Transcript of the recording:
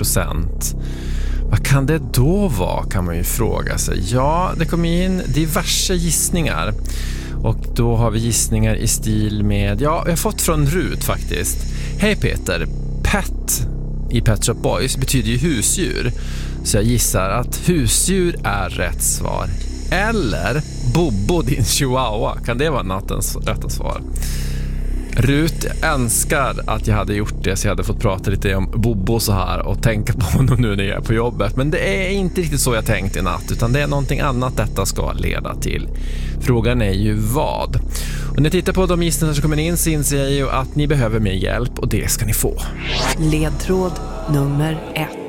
10%. Vad kan det då vara, kan man ju fråga sig. Ja, det kom in diverse gissningar. Och då har vi gissningar i stil med, ja, jag har fått från Rut faktiskt. Hej Peter, pet i Pet Shop Boys betyder ju husdjur. Så jag gissar att husdjur är rätt svar. Eller Bobo, din chihuahua. Kan det vara nattens rätta svar? Rut önskar att jag hade gjort det, så jag hade fått prata lite om Bobo så här och tänka på honom nu när jag är på jobbet. Men det är inte riktigt så jag tänkt i natt, utan det är någonting annat detta ska leda till. Frågan är ju vad. Och när jag tittar på de gissningar som kommer in så inser jag ju att ni behöver mer hjälp, och det ska ni få. Ledtråd nummer 1.